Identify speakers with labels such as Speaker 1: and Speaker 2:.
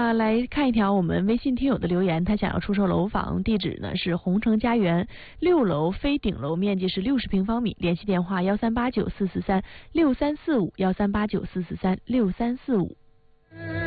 Speaker 1: 来看一条我们微信听友的留言，他想要出售楼房，地址呢是红城家园6楼非顶楼，面积是60平方米，联系电话138944364345138944364345。